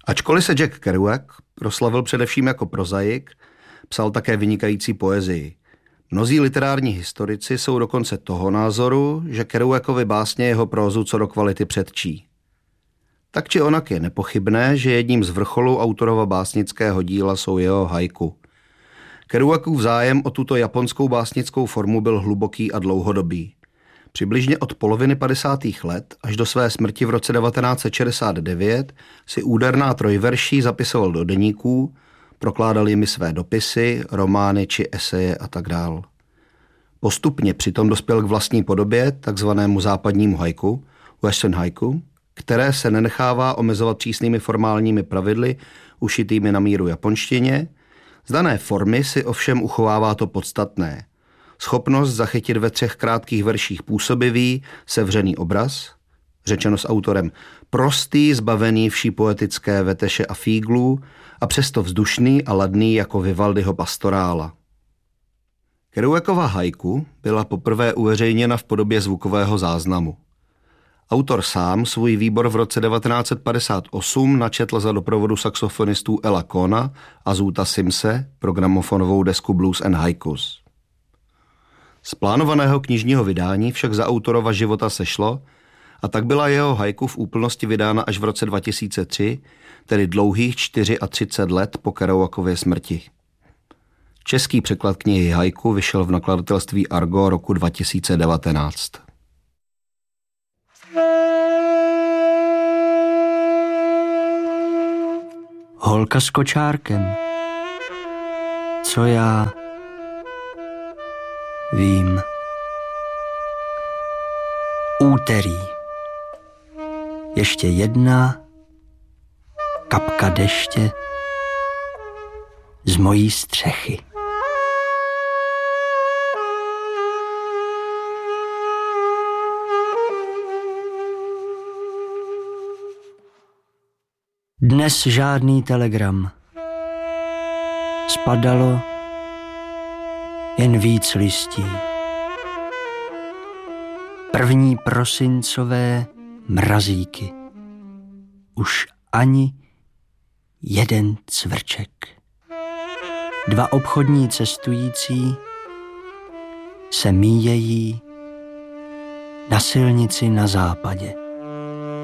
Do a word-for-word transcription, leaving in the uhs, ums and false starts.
Ačkoliv se Jack Kerouac proslavil především jako prozaik, psal také vynikající poezii. Mnozí literární historici jsou dokonce toho názoru, že Kerouacovi básně jeho prózu co do kvality předčí. Tak či onak je nepochybné, že jedním z vrcholů autorova básnického díla jsou jeho haiku. Kerouacův zájem o tuto japonskou básnickou formu byl hluboký a dlouhodobý. Přibližně od poloviny padesátých let až do své smrti v roce devatenáct set šedesát devět si úderná trojverší zapisoval do deníků, prokládal jimi své dopisy, romány či eseje a tak dál. Postupně přitom dospěl k vlastní podobě, takzvanému západnímu haiku, western haiku, které se nenechává omezovat přísnými formálními pravidly, ušitými na míru japonštině. Z dané formy si ovšem uchovává to podstatné. Schopnost zachytit ve třech krátkých verších působivý, sevřený obraz, řečeno s autorem prostý, zbavený vší poetické veteše a fíglů a přesto vzdušný a ladný jako Vivaldiho pastorála. Kerouacova haiku byla poprvé uveřejněna v podobě zvukového záznamu. Autor sám svůj výbor v roce devatenáct set padesát osm načetl za doprovodu saxofonistů Ella Cona a Zoota Simse pro gramofonovou desku Blues and Haikus. Z plánovaného knižního vydání však za autorova života sešlo a tak byla jeho haiku v úplnosti vydána až v roce dva tisíce tři, tedy dlouhých třicet čtyři let po Kerouacově smrti. Český překlad knihy haiku vyšel v nakladatelství Argo roku dva tisíce devatenáct. Holka s kočárkem. Co já vím. Úterý. Ještě jedna kapka deště z mojí střechy. Dnes žádný telegram. Spadalo jen víc listí. První prosincové mrazíky. Už ani jeden cvrček. Dva obchodní cestující se míjejí na silnici na západě.